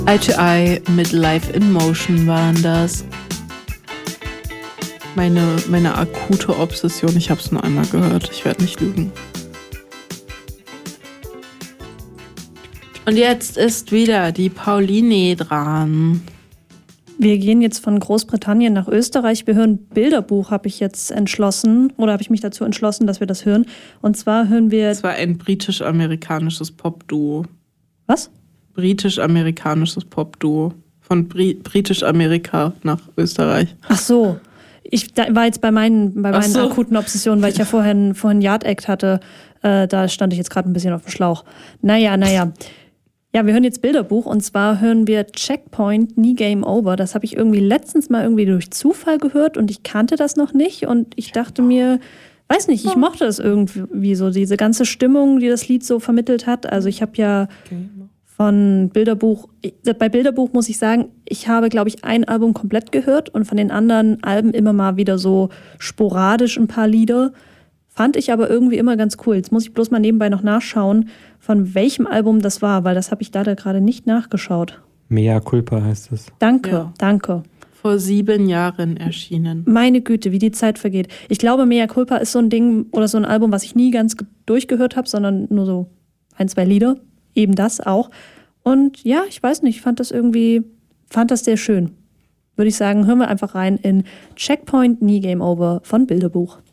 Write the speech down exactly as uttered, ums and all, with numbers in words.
Eye to Eye mit Live in Motion waren das. Meine, meine akute Obsession, ich habe es nur einmal gehört, ich werde nicht lügen. Und jetzt ist wieder die Pauline dran. Wir gehen jetzt von Großbritannien nach Österreich. Wir hören Bilderbuch, habe ich jetzt entschlossen, oder habe ich mich dazu entschlossen, dass wir das hören. Und zwar hören wir... Es war ein britisch-amerikanisches Pop-Duo. Was? Britisch-amerikanisches Pop-Duo. Von Bri- Britisch-Amerika nach Österreich. Ach so. Ich da war jetzt bei meinen, bei meinen so. akuten Obsessionen, weil ich ja vorhin, vorhin Yard Act hatte. Äh, da stand ich jetzt gerade ein bisschen auf dem Schlauch. Naja, naja. Ja, wir hören jetzt Bilderbuch und zwar hören wir Checkpoint, Nie Game Over. Das habe ich irgendwie letztens mal irgendwie durch Zufall gehört und ich kannte das noch nicht und ich dachte mir, weiß nicht, ich mochte das irgendwie so, diese ganze Stimmung, die das Lied so vermittelt hat. Also ich habe ja von Bilderbuch, bei Bilderbuch muss ich sagen, ich habe, glaube ich, ein Album komplett gehört und von den anderen Alben immer mal wieder so sporadisch ein paar Lieder. Fand ich aber irgendwie immer ganz cool. Jetzt muss ich bloß mal nebenbei noch nachschauen, von welchem Album das war, weil das habe ich leider gerade nicht nachgeschaut. Mea Culpa heißt es. Danke, Ja. danke. Vor sieben Jahren erschienen. Meine Güte, wie die Zeit vergeht. Ich glaube, Mea Culpa ist so ein Ding oder so ein Album, was ich nie ganz ge- durchgehört habe, sondern nur so ein, zwei Lieder. Eben das auch. Und ja, ich weiß nicht, fand das irgendwie, fand das sehr schön. Würde ich sagen, hören wir einfach rein in Checkpoint, Nie Game Over von Bilderbuch.